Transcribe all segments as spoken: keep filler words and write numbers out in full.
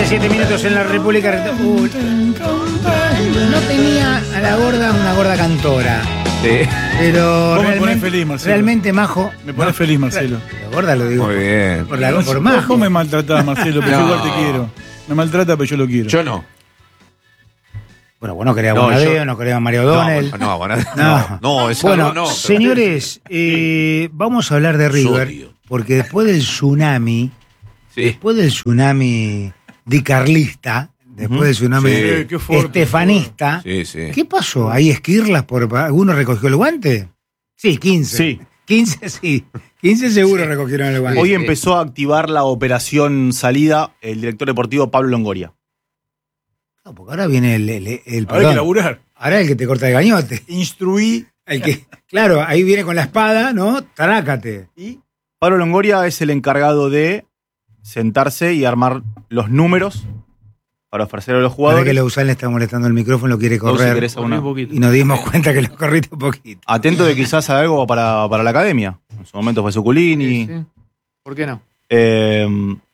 siete minutos en la República. Uh, no tenía a la gorda una gorda cantora. Sí. Pero Vos me realmente, ponés feliz, Marcelo. realmente majo. Me pones no, feliz, Marcelo. La gorda lo digo. Muy bien. Por, la, No, por vos- majo. Vos me maltratás, Marcelo, pero No. yo igual te quiero. Me maltrata, pero yo lo quiero. Yo no. Bueno, vos no querías a No, Bonadeo, yo- no querías a Mario O'Donnell. No, no, bueno, No. no, no, es Bueno, algo no. pero- señores, eh, vamos a hablar de River, Sodio. porque después del tsunami, Sí. después del tsunami di Carlista, después del tsunami Sí, qué fuerte, estefanista, Sí, sí. ¿qué pasó? ¿Hay esquirlas por alguno recogió el guante? Sí, quince. Sí. quince sí. quince seguro recogieron el guante. Hoy sí. empezó a activar la operación salida el director deportivo Pablo Longoria. No, porque ahora viene el, el, el- Ahora hay que perdón, laburar. ahora el que te corta el gañote. Instruí. El que, claro, ahí viene con la espada, ¿no? Tarácate. Y Pablo Longoria es el encargado de sentarse y armar los números para ofrecer a los Ahora jugadores. que Lausal le está molestando el micrófono, lo quiere Vos, si correr. querés, a una- Y nos dimos cuenta que lo corriste un poquito. Atento de quizás a algo para, para la academia. En su momento fue Suculini. Sí, sí. ¿Por qué no? Eh,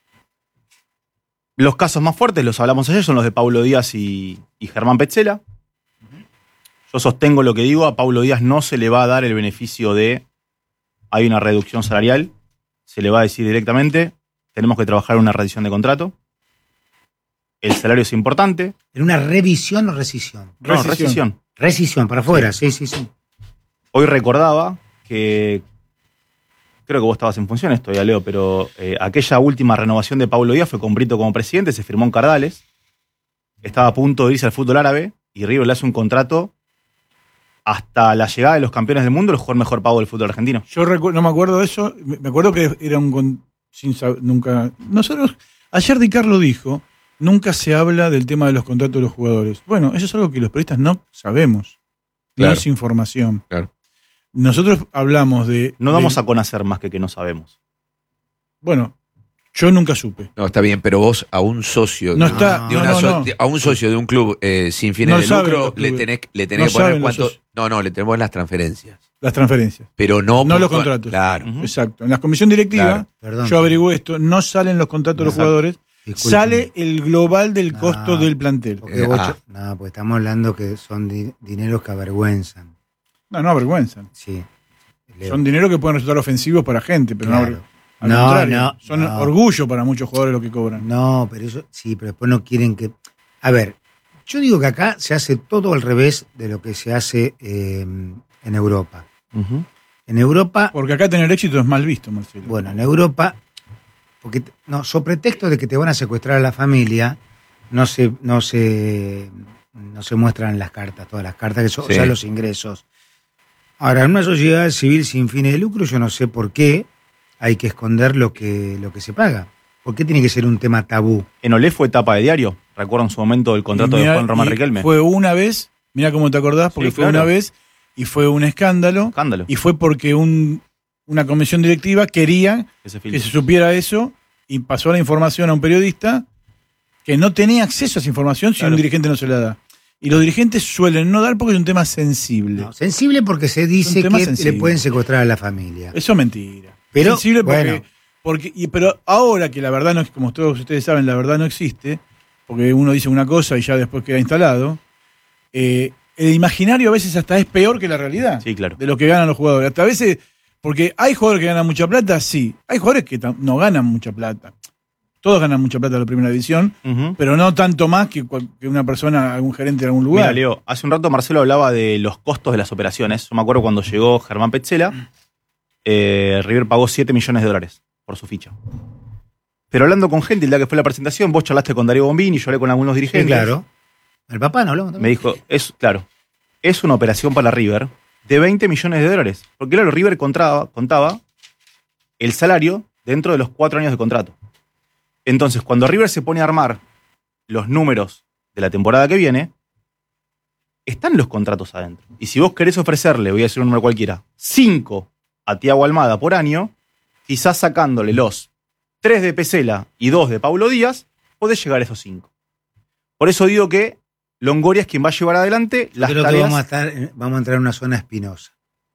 los casos más fuertes, los hablamos ayer, son los de Paulo Díaz y, y Germán Petzela. Yo sostengo lo que digo, a Paulo Díaz no se le va a dar el beneficio de hay una reducción salarial, se le va a decir directamente, tenemos que trabajar una revisión de contrato, el salario es importante. ¿En una revisión o rescisión? No, Rescisión. rescisión. Rescisión, para afuera, sí, sí, sí. Hoy recordaba que, creo que vos estabas en funciones todavía, Leo, pero eh, aquella última renovación de Paulo Díaz fue con Brito como presidente, se firmó en Cardales, estaba a punto de irse al fútbol árabe y River le hace un contrato hasta la llegada de los campeones del mundo, el jugador mejor pago del fútbol argentino. Yo recu- no me acuerdo de eso. Me me acuerdo que era un. con- Sin sab- nunca. Nosotros. Ayer Di Carlo dijo: nunca se habla del tema de los contratos de los jugadores. Bueno, eso es algo que los periodistas no sabemos. No Claro. es información. Claro. Nosotros hablamos de. No damos de- a conocer más que que no sabemos. Bueno, yo nunca supe. No, está bien, pero vos a un socio No de, está- de no, una no, so- no. de- a un socio de un club eh, sin fines No de saben lucro los le clubes. tenés, le tenés No que poner saben los cuánto. socios. No, no, le tenemos las transferencias. Las transferencias. Pero no, No por- los contratos. Claro. Ujú. Exacto. En la comisión directiva, Claro. Perdón. yo averigué esto, no salen los contratos de los Exacto. jugadores, Disculpen. sale el global del No. costo del plantel. Porque Eh, vos- ah. No, pues estamos hablando que son di- dineros que avergüenzan. No, no avergüenzan. Sí. Leo. Son dinero que pueden resultar ofensivos para gente, pero Claro. no, al No, contrario, no, son no. orgullo para muchos jugadores lo que cobran. No, pero eso sí, pero después no quieren que. A ver, yo digo que acá se hace todo al revés de lo que se hace eh, en Europa. En Europa, Porque acá tener éxito es mal visto, Marcelo. bueno, en Europa, porque t- no, so pretexto de que te van a secuestrar a la familia, no se, no se, no se muestran las cartas, todas las cartas que son, Sí. o sea, los ingresos. Ahora, en una sociedad civil sin fines de lucro, yo no sé por qué hay que esconder lo que, lo que se paga. ¿Por qué tiene que ser un tema tabú? En Olé fue etapa de diario. Recuerdo en su momento el contrato Y de mirá, Juan Román y Riquelme. Fue una vez, mira cómo te acordás, porque Sí, fue claro. una vez y fue un escándalo. Escándalo. Y fue porque un, una comisión directiva quería que se que filtre. se supiera eso y pasó la información a un periodista que no tenía acceso a esa información si Claro. un dirigente no se la da. Y los dirigentes suelen no dar porque es un tema sensible. No, sensible porque se dice tema que sensible. le pueden secuestrar a la familia. Eso es mentira. Pero, sensible porque, bueno. porque y, pero ahora que la verdad no es, como todos ustedes saben, la verdad no existe, porque uno dice una cosa y ya después queda instalado, eh, el imaginario a veces hasta es peor que la realidad Sí, claro. de lo que ganan los jugadores. Hasta a veces, porque hay jugadores que ganan mucha plata, sí. Hay jugadores que tam- no ganan mucha plata. Todos ganan mucha plata en la primera división, Ujú. pero no tanto más que, cual- que una persona, algún gerente de algún lugar. Mira, Leo, hace un rato Marcelo hablaba de los costos de las operaciones. Yo me acuerdo cuando llegó Germán Petzela, eh, River pagó siete millones de dólares por su ficha. Pero hablando con gente, el día que fue la presentación, vos charlaste con Darío Bombini, yo hablé con algunos Sí, dirigentes. claro. El papá no hablamos Me también. dijo, es, claro, es una operación para River de veinte millones de dólares. Porque claro, River contaba, contaba el salario dentro de los cuatro años de contrato. Entonces, cuando River se pone a armar los números de la temporada que viene, están los contratos adentro. Y si vos querés ofrecerle, voy a decir un número cualquiera, cinco a Thiago Almada por año, quizás sacándole los tres de Petzela y dos de Paulo Díaz, podés llegar a esos cinco. Por eso digo que Longoria es quien va a llevar adelante las Creo que tareas. vamos a, estar, en- vamos a entrar en una zona espinosa.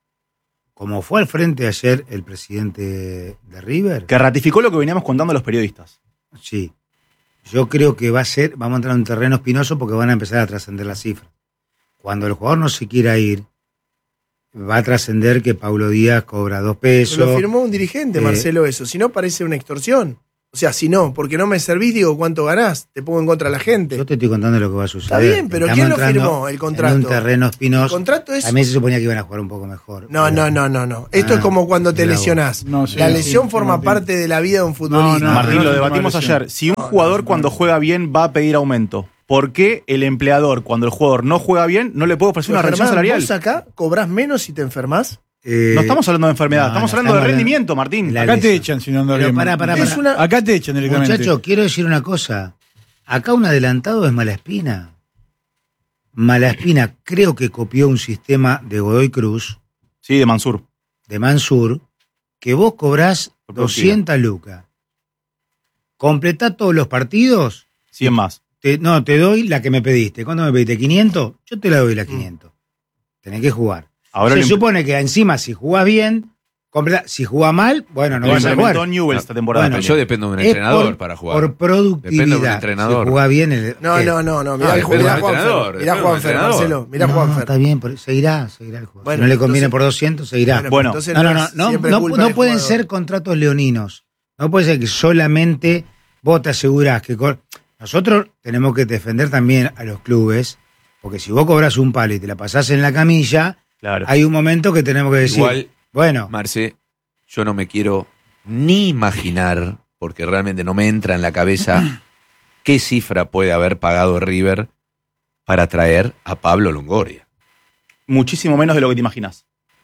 Como fue al frente ayer el presidente de River, Que ratificó lo que veníamos contando los periodistas. sí. yo creo que va a ser, vamos a entrar en un terreno espinoso porque van a empezar a trascender las cifras. Cuando el jugador no se quiera ir, va a trascender que Paulo Díaz cobra dos pesos. Pero lo firmó un dirigente, eh, Marcelo, eso. Si no, parece una extorsión. O sea, si no, porque no me servís, digo, ¿cuánto ganás? Te pongo en contra a la gente. Yo te estoy contando lo que va a suceder. Está bien, pero Estamos ¿quién lo entrando firmó, el contrato? En un terreno espinoso. El contrato es... A mí se suponía que iban a jugar un poco mejor. No, pero- no, no, no, no. Esto Ah, es como cuando te mira vos. lesionás. No, sí, la sí, lesión sí, forma Martín. parte de la vida de un futbolista. No, no, Martín, no, lo no, debatimos no, ayer. no, Si un no, jugador no, cuando no. juega bien va a pedir aumento, ¿por qué el empleador cuando el jugador no juega bien no le puede ofrecer una Pero, reducción Germán, salarial? ¿vos acá cobrás menos si te enfermás? Eh, No estamos hablando de enfermedad, no, estamos no, hablando de estamos rendimiento, Martín. La Acá te lesión. echan si no andas Pero bien. pará, pará, Es pará. una- Acá te echan directamente. Muchachos, quiero decir una cosa. Acá un adelantado es Malaspina. Malaspina creo que copió un sistema de Godoy Cruz, Sí, de Mansur. de Mansur, que vos cobrás Por productividad. doscientas lucas. Completá todos los partidos, cien más. te- no, te doy la que me pediste. ¿Cuánto me pediste? ¿quinientos? Yo te la doy la quinientos. Tenés que jugar. Ahora Se lo supone que encima si jugás bien, completá- si jugás mal, bueno, no lo vas a implementó jugar. Newell esta temporada. Bueno, Pero yo dependo de un Es entrenador por- para jugar. Por productividad. Depende de un entrenador. Si jugás bien, el, No, ¿qué? no, no, no. Mirá, Ah, el depende mirá del Juanfer. entrenador, Mirá depende del Juanfer, entrenador. Marcelo. Mirá No, Juanfer. está bien, pero se irá, se irá el jugador. Bueno, si no le conviene entonces- por doscientos, se irá. Bueno, entonces no, no, no, es no, siempre no, culpa no del pueden jugador. ser contratos leoninos. No puede ser que solamente vos te asegurás que... co- Nosotros tenemos que defender también a los clubes, porque si vos cobras un palo y te la pasás en la camilla, Claro. hay un momento que tenemos que decir, Igual, bueno, Marce, yo no me quiero ni imaginar, porque realmente no me entra en la cabeza qué cifra puede haber pagado River para traer a Pablo Longoria. Muchísimo menos de lo que te imaginas.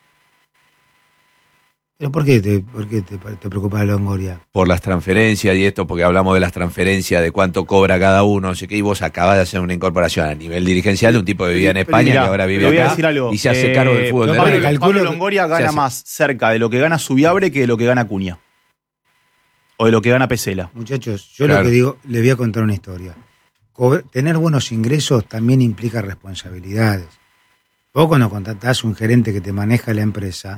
¿pero por qué te, por qué te, te preocupa la Longoria? Por las transferencias y esto, porque hablamos de las transferencias, de cuánto cobra cada uno, así que y vos acabas de hacer una incorporación a nivel dirigencial de un tipo que vivía en Pero España mirá, y ahora te vive voy a acá decir algo. y se hace Eh, cargo del fútbol no, de Pablo, River. calculo Pablo que- Longoria se gana hace. más cerca de lo que gana Subiabre que de lo que gana Acuña. O de lo que gana Pesela. Muchachos, yo Claro. lo que digo, les voy a contar una historia. Cobre- tener buenos ingresos también implica responsabilidades. Vos cuando contratás un gerente que te maneja la empresa,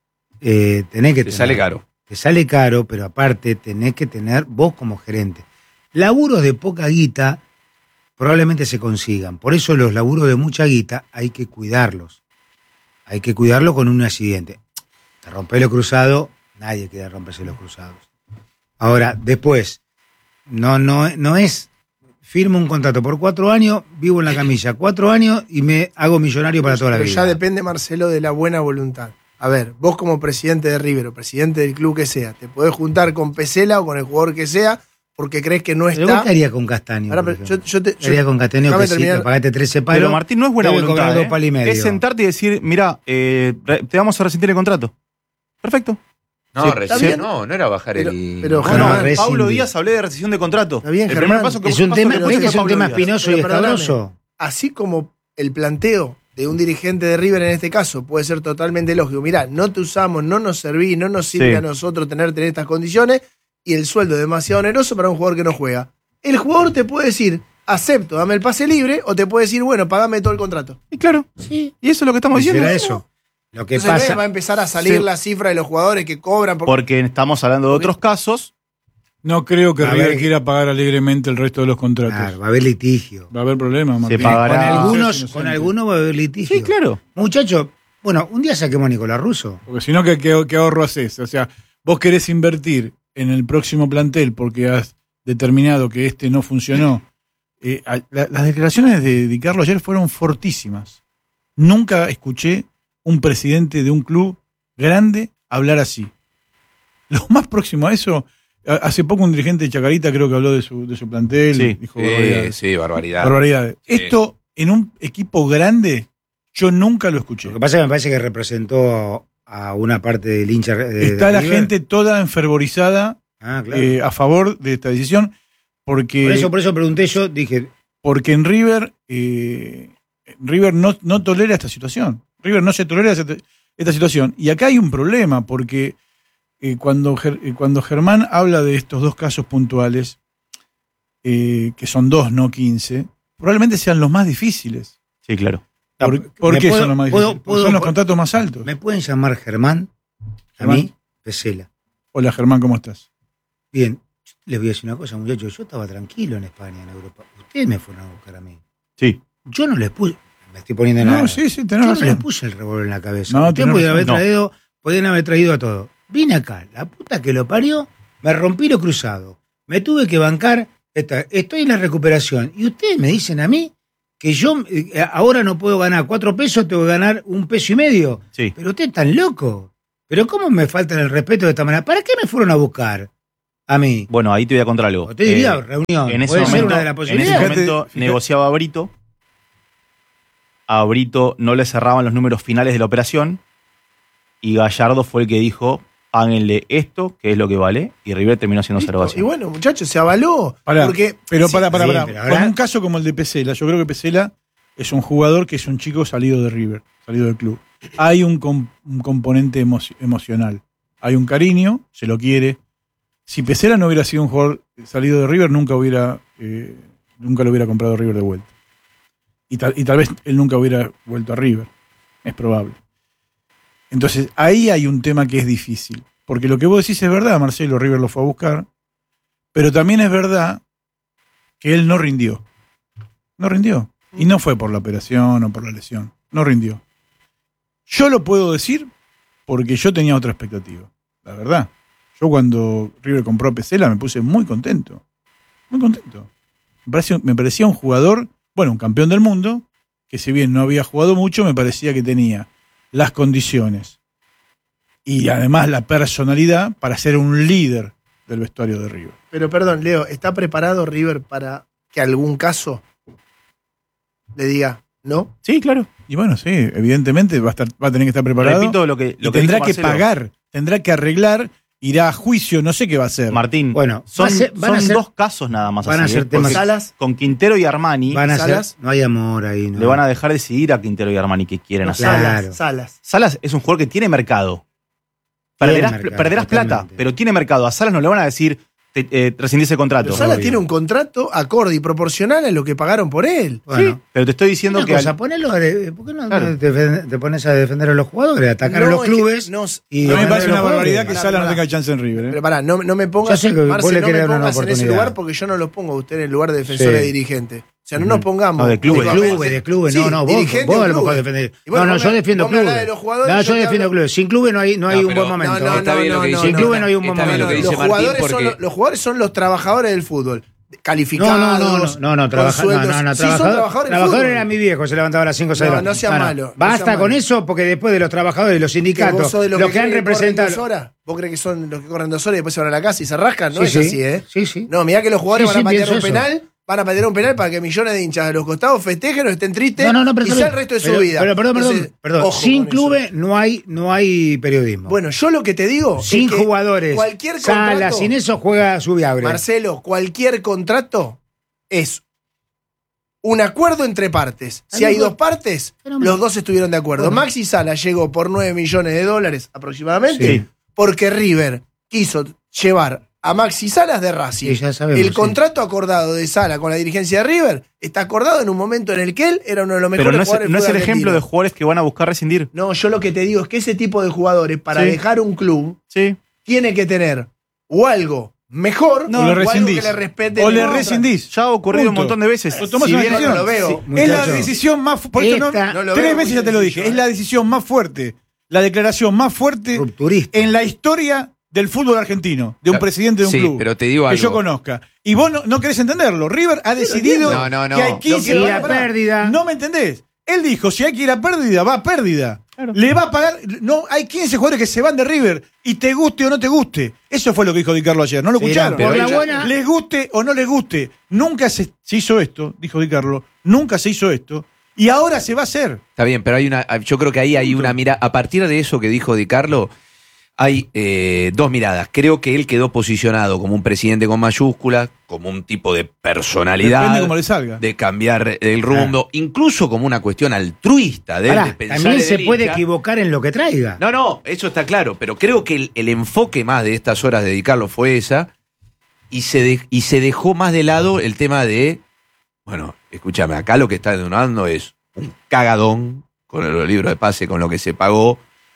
eh, tenés que Te tener- sale caro. Te sale caro, pero aparte tenés que tener vos como gerente. Laburos de poca guita probablemente se consigan. Por eso los laburos de mucha guita hay que cuidarlos. Hay que cuidarlos con un accidente. Te rompés lo cruzado, nadie quiere romperse los cruzados. Ahora, después, no, no, no es firmo un contrato por cuatro años, vivo en la camilla cuatro años y me hago millonario para toda la Pero vida. ya depende, Marcelo, de la buena voluntad. A ver, vos como presidente de River o presidente del club que sea, te podés juntar con Pesela o con el jugador que sea porque crees que no ¿Pero está. vos qué harías con Castaño? Ahora, por pero ejemplo? yo, yo te, ¿Qué harías yo- con Castaño déjame que sí, terminar. te pagaste trece palos? Pero Martín no es buena debe cobrar voluntad. dos ¿eh? palos y medio. Es sentarte y decir, mira, eh, re- te vamos a rescindir el contrato. Perfecto. No, Sí, recién bien. no, no era bajar Pero- el... pero, No, Germán, no, rescindir. Pablo Díaz hablé de rescisión de contrato. Está bien, el Germán. primer paso que Es un paso tema, que ¿ves puse que es fue un Pablo tema Díaz. espinoso y Pero perdóname. escabroso? Así como el planteo de un dirigente de River en este caso puede ser totalmente lógico. Mirá, no te usamos, no nos servís, no nos sirve Sí. a nosotros tenerte en estas condiciones y el sueldo es demasiado oneroso para un jugador que no juega. El jugador te puede decir, acepto, dame el pase libre, o te puede decir, bueno, pagame todo el contrato. Y claro, Sí. y eso es lo que estamos ¿Y diciendo. será eso? Lo que Entonces pasa... va a empezar a salir Sí. la cifra de los jugadores que cobran. Por... Porque estamos hablando de otros casos. No creo que A River ver. quiera pagar alegremente el resto de los contratos. Claro, va a haber litigio. Va a haber problemas, Martín. pagará. Con Para- algunos, Sí, con inocente. algunos va a haber litigio. Sí, claro. Muchachos, bueno, un día saquemos a Nicolás Russo. Porque si no, ¿qué, qué, qué ahorro haces? O sea, vos querés invertir en el próximo plantel porque has determinado que este no funcionó. Eh, a- la- las declaraciones de Di Carlo ayer fueron fortísimas. Nunca escuché un presidente de un club grande hablar así. Lo más próximo a eso, a- hace poco un dirigente de Chacarita creo que habló de su, de su plantel. Sí. Dijo Sí, barbaridades. sí, barbaridad. Barbaridades. Sí. Esto en un equipo grande, yo nunca lo escuché. Lo que pasa es que me parece que representó a una parte del hincha. de- Está de la River. gente toda enfervorizada Ah, claro. eh, a favor de esta decisión, porque, por, eso, por eso pregunté yo, dije, porque en River, eh, River no, no tolera esta situación. River no se tolera esta, esta situación. Y acá hay un problema, porque eh, cuando, Ger- eh, cuando Germán habla de estos dos casos puntuales, eh, que son dos, no quince, probablemente sean los más difíciles. Sí, claro. ¿Por, ¿por ¿me qué puedo- son los más puedo- difíciles? Porque puedo- son los contratos más altos. ¿me pueden llamar Germán? A Germán. mí, Pesela. Hola Germán, ¿cómo estás? Bien, yo les voy a decir una cosa, muchachos. Yo estaba tranquilo en España, en Europa. Ustedes me fueron a buscar a mí. Sí. Yo no les puse. Me estoy poniendo en No, la. sí, sí, Yo tenés no razón. les puse el revólver en la cabeza. No, Ustedes tenés podían haber razón. traído, podían haber traído a todo. Vine acá, la puta que lo parió, me rompí lo cruzado. Me tuve que bancar. Esta, estoy en la recuperación. Y ustedes me dicen a mí que yo eh, ahora no puedo ganar cuatro pesos, tengo que ganar un peso y medio. Sí. Pero ustedes están locos. Pero ¿cómo me faltan el respeto de esta manera? ¿Para qué me fueron a buscar a mí? Bueno, ahí te voy a contar algo. O te diría, Eh, reunión. en ese Puede ser momento, una de las en ese posibilidades. momento Fíjate- negociaba a Brito. A Brito no le cerraban los números finales de la operación. Y Gallardo fue el que dijo: páguenle esto, que es lo que vale. Y River terminó haciendo Listo. observación. Y bueno, muchachos, se avaló. Pará, porque pero sí, para, para, sí, para. pero ahora- Con un caso como el de Pesela, yo creo que Pesela es un jugador que es un chico salido de River, salido del club. Hay un, com- un componente emo- emocional. Hay un cariño, se lo quiere. Si Pesela no hubiera sido un jugador salido de River, nunca hubiera, eh, nunca lo hubiera comprado River de vuelta. Y tal, y tal vez él nunca hubiera vuelto a River. Es probable. Entonces, ahí hay un tema que es difícil. Porque lo que vos decís es verdad, Marcelo, River lo fue a buscar. Pero también es verdad que él no rindió. No rindió. Y no fue por la operación o por la lesión. No rindió. Yo lo puedo decir porque yo tenía otra expectativa. La verdad. Yo cuando River compró a Pesela me puse muy contento. Muy contento. Me parecía, me parecía un jugador, bueno, un campeón del mundo, que si bien no había jugado mucho, me parecía que tenía las condiciones y además la personalidad para ser un líder del vestuario de River. Pero perdón, Leo, ¿está preparado River para que algún caso le diga no? Sí, claro. Y bueno, sí, evidentemente va a, estar, va a tener que estar preparado. Repito lo que, y lo que tendrá dijo que Marcelo. pagar, tendrá que arreglar, irá a juicio, no sé qué va a hacer. Martín, Bueno, son, va a ser- van a son ser- dos casos nada más. van a así, ser ¿eh? temas- Porque Salas. con Quintero y Armani Van a Salas. ser, no hay amor ahí, ¿no? le van a dejar decidir a Quintero y Armani qué quieren No, hacer. Claro. Salas, Salas. Salas es un jugador que tiene mercado. Tiene Perderás, mercado, perderás plata, totalmente. pero tiene mercado. A Salas no le van a decir, te, eh, rescindís el contrato. Pero Salas obvio. tiene un contrato acorde y proporcional a lo que pagaron por él. Bueno, Sí, pero te estoy diciendo una que... cosa, al- ponelo de- ¿por qué no Claro. te, te pones a defender a los jugadores, atacar a No, los es que clubes? no- y A mí me defender parece a una los barbaridad que Pará, Sala no pará. tenga chance en River. ¿eh? Pero pará, no, no me pongas, Ya sé que vos Marce, le no querés me dar una pongas en ese oportunidad. lugar porque yo no los pongo a usted en el lugar de defensores Sí. de dirigentes. O sea, no nos pongamos. No, de clubes. De últimamente- clubes, de clubes, Sí, no, no, vos, dirigente vos o a lo mejor clubes. defendés. Y bueno, no, no, vos yo me- defiendo vos me hablás clubes. de los jugadores, No, yo yo te defiendo hablo- clubes. Sin clubes no hay, no hay No, un pero- buen momento. No, no, Está no, bien lo que no, dice Sin no, clubes no. no hay un buen Está bien lo momento. que Los dice Martín, jugadores, son porque- los, los jugadores son los trabajadores del fútbol. No, Calificados. no, no, no, no, no, con trabaja, no, sueldos. no, no, Sí, son trabajador, trabajadores del trabajador fútbol. era mi viejo, se levantaba a las cinco o seis No, de la no sea malo, no Basta sea con malo. eso, porque después de los trabajadores y los Que sindicatos, vos sos de los, los que han creen corren representado. dos horas. ¿Vos crees que son los que corren dos horas y después se van a la casa y se rascan? No Sí, es sí, así, ¿eh? sí, sí. No, mirá que los jugadores Sí, van sí, a patear pienso un eso. penal, van a patear un penal para que millones de hinchas de los costados festejen o estén tristes No, no, no, pero quizá está el bien. resto de su Pero- vida. Pero perdón, perdón, Entonces, perdón. ojo Sin con eso. clubes no hay, no hay periodismo. Bueno, yo lo que te digo sin es que jugadores, cualquier Sala, contrato, sin eso juega Subiabre. Marcelo, cualquier contrato es un acuerdo entre partes. Si Amigo, hay dos partes, pero- los dos estuvieron de acuerdo. Bueno. Maxi Sala llegó por nueve millones de dólares aproximadamente Sí. porque River quiso llevar a Maxi Salas de Racing. Sí, ya sabemos, el sí. contrato acordado de Sala con la dirigencia de River está acordado en un momento en el que él era uno de los mejores Pero no es, jugadores del no es el fútbol ejemplo de argentino. jugadores que van a buscar rescindir. No, yo lo que te digo es que ese tipo de jugadores, para Sí. dejar un club, Sí. tiene que tener o algo mejor No, o le algo rescindís. que le respete. O el le contrato. rescindís. Ya ha ocurrido Punto. un montón de veces. O tomás Si una bien- Yo no lo decisión. veo. Sí, Es la muchacho. decisión más fu- por eso no- Esta- No lo tres veo veces muy ya te lo sencillo, dije. Es ¿eh? la decisión más fuerte, la declaración más fuerte Rupturista. en la historia del fútbol argentino, de un Claro. presidente de un Sí, club. pero te digo que algo. yo conozca. Y vos no, no querés entenderlo. River ha decidido No, no, no. que hay quince Lo que- pará, y la pará. pérdida. No me entendés. Él dijo, si hay que ir a pérdida, va a pérdida. Claro. Le va a pagar. No, hay quince jugadores que se van de River y te guste o no te guste. Eso fue lo que dijo Di Carlo ayer. ¿No lo Sí, escucharon? por la Ella- buena- Les guste o no les guste. Nunca se, se hizo esto, dijo Di Carlo. Nunca se hizo esto. Y ahora se va a hacer. Está bien, pero hay una, yo creo que ahí hay una mirada. A partir de eso que dijo Di Carlo, hay eh, dos miradas. Creo que él quedó posicionado como un presidente con mayúsculas, como un tipo de personalidad, Depende cómo le salga. de cambiar el rumbo, incluso como una cuestión altruista de, él, Pará, de pensar también en se el puede hincha. equivocar en lo que traiga. No, no, eso está claro, pero creo que el, el enfoque más de estas horas de Di Carlo fue esa, y se, de- y se dejó más de lado el tema de, bueno, escúchame, acá lo que está denunando es un cagadón con el libro de pase, con lo que se pagó,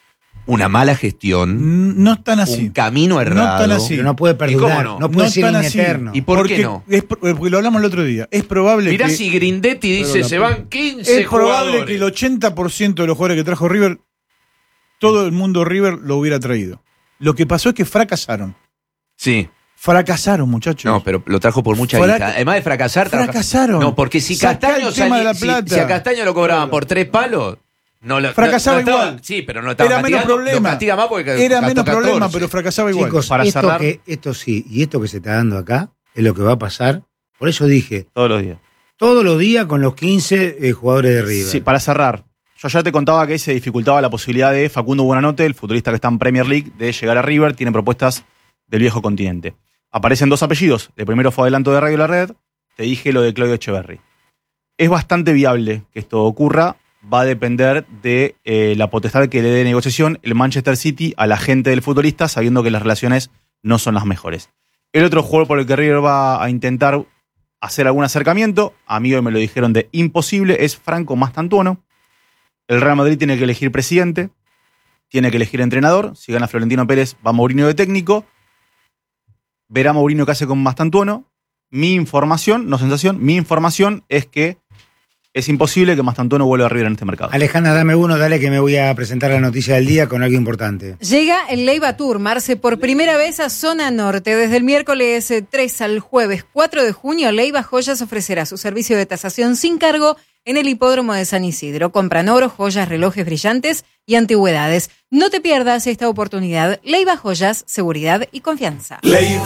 una mala gestión, No están así. un camino errado. No están así. Pero no puede perdurar, no? no, puede No ser están así. eterno. ¿Y por porque qué no? Es, porque lo hablamos el otro día. Es probable Mirá que. si Grindetti dice Pero la se puta. van quince Es probable jugadores. que el ochenta por ciento de los jugadores que trajo River, todo el mundo River lo hubiera traído. Lo que pasó es que fracasaron. Sí. Fracasaron, muchachos. No, pero lo trajo por mucha Fraca- guita. Además de fracasar, trabaja- Fracasaron. No, porque si Sacá Castaño el tema salía- de la si- plata. si, a Castaño lo cobraban Claro. por tres palos, no lo Fracasaba no- no estaba- igual. Sí, pero no estaba Era menos castigando, problema. Lo castiga más porque Era gastó menos problema, catorce. pero fracasaba igual. Chicos, Para esto, cerrar- que, esto sí, y esto que se está dando acá, es lo que va a pasar. Por eso dije, Todos los días. todos los días con los quince eh, jugadores de River. Sí, para cerrar, yo ya te contaba que se dificultaba la posibilidad de Facundo Buenanote, el futbolista que está en Premier League, de llegar a River. Tiene propuestas del viejo continente. Aparecen dos apellidos. El primero fue adelanto de Radio La Red. Te dije lo de Claudio Echeverry. Es bastante viable que esto ocurra. Va a depender de eh, la potestad que le dé negociación el Manchester City a la gente del futbolista, sabiendo que las relaciones no son las mejores. El otro jugador por el que River va a intentar hacer algún acercamiento, a mí hoy me lo dijeron de imposible, es Franco Mastantuono. El Real Madrid tiene que elegir presidente, tiene que elegir entrenador. Si gana Florentino Pérez, va Mourinho de técnico. Verá Mourinho qué hace con Mastantuono. Mi información, no sensación, mi información es que es imposible que Mastantuono vuelva a River en este mercado. Alejandra, dame uno, dale que me voy a presentar la noticia del día con algo importante. Llega el Leiva Tour, Marce, por primera vez a Zona Norte. Desde el miércoles tres al jueves cuatro de junio, Leiva Joyas ofrecerá su servicio de tasación sin cargo en el hipódromo de San Isidro. Compran oro, joyas, relojes brillantes y antigüedades. No te pierdas esta oportunidad. Leiva Joyas, seguridad y confianza.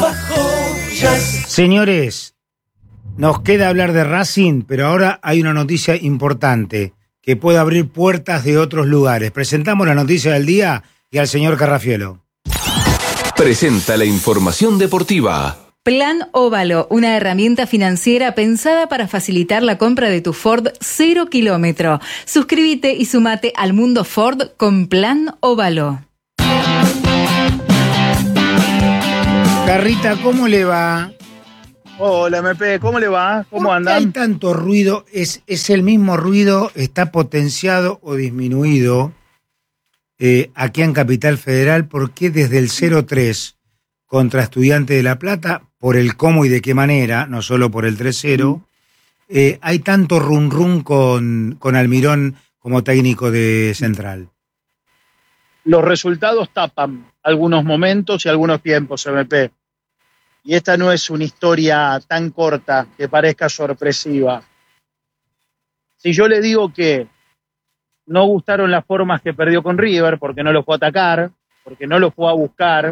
Señores, nos queda hablar de Racing, pero ahora hay una noticia importante que puede abrir puertas de otros lugares. Presentamos la noticia del día y al señor Carrafielo. Presenta la información deportiva. Plan Óvalo, una herramienta financiera pensada para facilitar la compra de tu Ford cero kilómetro. Suscríbete y sumate al mundo Ford con Plan Óvalo. Carrita, ¿cómo le va? Hola, M P, ¿cómo le va? ¿Cómo ¿Por qué hay andan? tanto ruido? ¿Es, es el mismo ruido? ¿Está potenciado o disminuido eh, aquí en Capital Federal? ¿Por qué desde el cero tres contra Estudiantes de La Plata, por el cómo y de qué manera, no solo por el tres cero, eh, hay tanto run run con, con Almirón como técnico de Central? Los resultados tapan algunos momentos y algunos tiempos, M P. Y esta no es una historia tan corta que parezca sorpresiva. Si yo le digo que no gustaron las formas que perdió con River, porque no lo fue a atacar, porque no lo fue a buscar,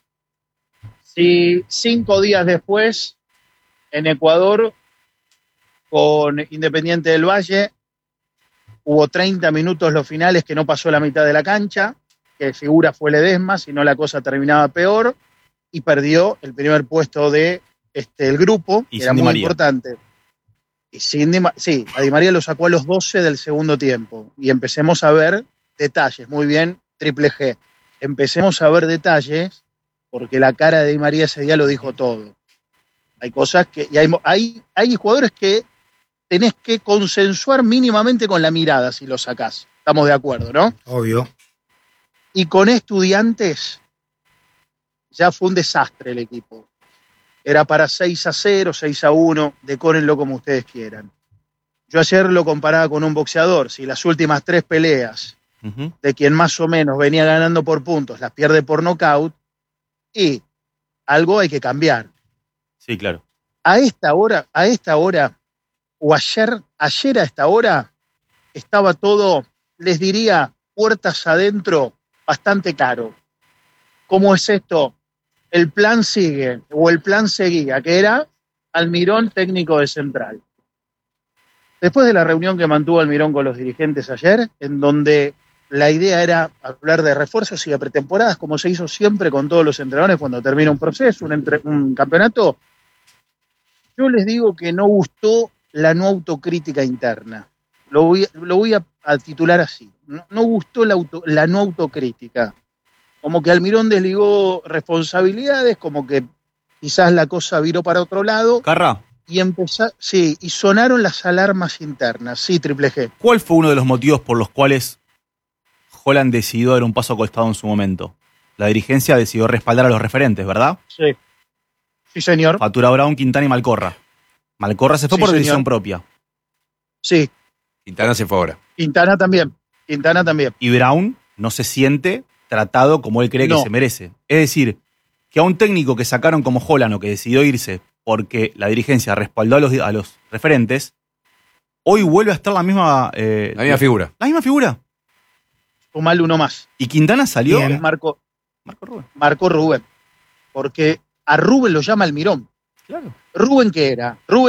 si cinco días después, en Ecuador, con Independiente del Valle, hubo treinta minutos los finales que no pasó la mitad de la cancha, que figura fue Ledesma, si no la cosa terminaba peor, y perdió el primer puesto de este, el grupo, Y que era sin Di muy María. importante. Y sin Di Ma- sí, a Di María lo sacó a los doce del segundo tiempo. Y empecemos a ver detalles, muy bien, triple G. Empecemos a ver detalles, porque la cara de Di María ese día lo dijo todo. Hay cosas que, y hay, hay, hay jugadores que tenés que consensuar mínimamente con la mirada si lo sacás. Estamos de acuerdo, ¿no? Obvio. Y con Estudiantes ya fue un desastre el equipo. Era para seis a cero, seis a uno, decórenlo como ustedes quieran. Yo ayer lo comparaba con un boxeador. Si las últimas tres peleas Ujú. de quien más o menos venía ganando por puntos las pierde por nocaut, y algo hay que cambiar. Sí, claro. A esta hora, a esta hora, o ayer, ayer a esta hora, estaba todo, les diría, puertas adentro, bastante caro. ¿Cómo es esto? El plan sigue, o el plan seguía, que era Almirón técnico de Central. Después de la reunión que mantuvo Almirón con los dirigentes ayer, en donde la idea era hablar de refuerzos y de pretemporadas, como se hizo siempre con todos los entrenadores cuando termina un proceso, un, entre, un campeonato, yo les digo que no gustó la no autocrítica interna. Lo voy, lo voy a, a titular así. No, no gustó la, auto, la no autocrítica. Como que Almirón desligó responsabilidades, como que quizás la cosa viró para otro lado Carra, y empezó, sí, y sonaron las alarmas internas. Sí, Triple G. ¿cuál fue uno de los motivos por los cuales Holland decidió dar un paso acostado en su momento. La dirigencia decidió respaldar a los referentes, ¿verdad? Sí. Sí, señor. Fatura Brown, Quintana y Malcorra. Malcorra se fue Sí, por señor. decisión propia. Sí. Quintana se fue ahora. Quintana también. Quintana también. Y Brown no se siente tratado como él cree No. que se merece. Es decir, que a un técnico que sacaron como Holland o que decidió irse porque la dirigencia respaldó a los, a los referentes, hoy vuelve a estar la misma... eh, La misma figura. La misma figura. Sumale uno más. Y Quintana salió... Bien. Marco, Marco Rubén. Marco Rubén. Porque a Rubén lo llama Almirón. Claro. ¿Rubén qué era? Rubén